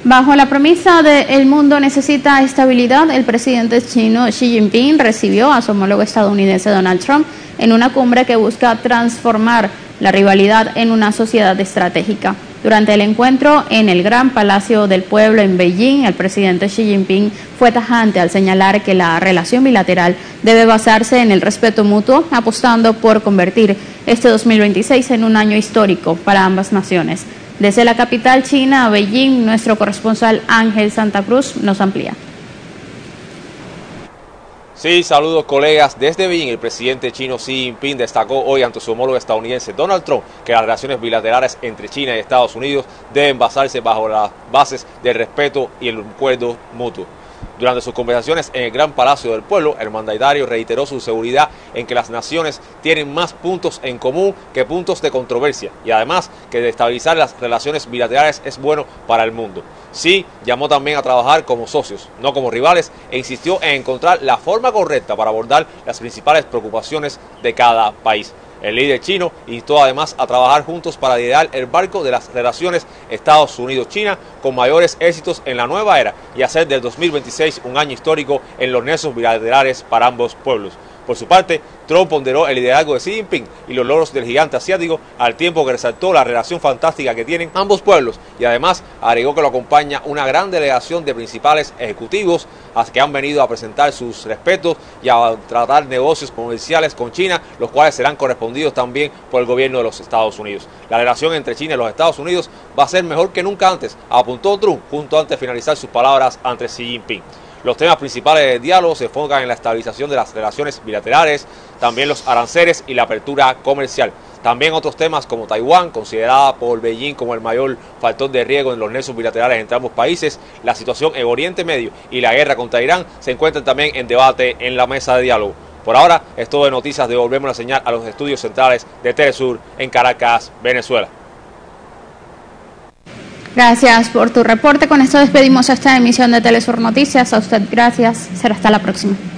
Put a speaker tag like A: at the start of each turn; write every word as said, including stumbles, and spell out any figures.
A: Bajo la premisa de el mundo necesita estabilidad, el presidente chino Xi Jinping recibió a su homólogo estadounidense Donald Trump en una cumbre que busca transformar la rivalidad en una sociedad estratégica. Durante el encuentro en el Gran Palacio del Pueblo en Beijing, el presidente Xi Jinping fue tajante al señalar que la relación bilateral debe basarse en el respeto mutuo, apostando por convertir este dos mil veintiséis en un año histórico para ambas naciones. Desde la capital china, Beijing, nuestro corresponsal Ángel Santa Cruz nos amplía.
B: Sí, saludos colegas. Desde Beijing, el presidente chino Xi Jinping destacó hoy ante su homólogo estadounidense Donald Trump que las relaciones bilaterales entre China y Estados Unidos deben basarse bajo las bases del respeto y el acuerdo mutuo. Durante sus conversaciones en el Gran Palacio del Pueblo, el mandatario reiteró su seguridad en que las naciones tienen más puntos en común que puntos de controversia y además que estabilizar las relaciones bilaterales es bueno para el mundo. Xi llamó también a trabajar como socios, no como rivales, e insistió en encontrar la forma correcta para abordar las principales preocupaciones de cada país. El líder chino instó además a trabajar juntos para liderar el barco de las relaciones Estados Unidos-China con mayores éxitos en la nueva era y hacer del dos mil veintiséis un año histórico en los nexos bilaterales para ambos pueblos. Por su parte, Trump ponderó el liderazgo de Xi Jinping y los logros del gigante asiático al tiempo que resaltó la relación fantástica que tienen ambos pueblos y además agregó que lo acompaña una gran delegación de principales ejecutivos que han venido a presentar sus respetos y a tratar negocios comerciales con China, los cuales serán correspondidos también por el gobierno de los Estados Unidos. La relación entre China y los Estados Unidos va a ser mejor que nunca antes, apuntó Trump junto antes de finalizar sus palabras ante Xi Jinping. Los temas principales del diálogo se enfocan en la estabilización de las relaciones bilaterales, también los aranceles y la apertura comercial. También otros temas como Taiwán, considerada por Beijing como el mayor factor de riesgo en los nexos bilaterales entre ambos países, la situación en Oriente Medio y la guerra contra Irán se encuentran también en debate en la mesa de diálogo. Por ahora es todo de noticias. Devolvemos la señal a los estudios centrales de Telesur en Caracas, Venezuela.
A: Gracias por tu reporte. Con esto despedimos esta emisión de Telesur Noticias. A usted gracias. Será hasta la próxima.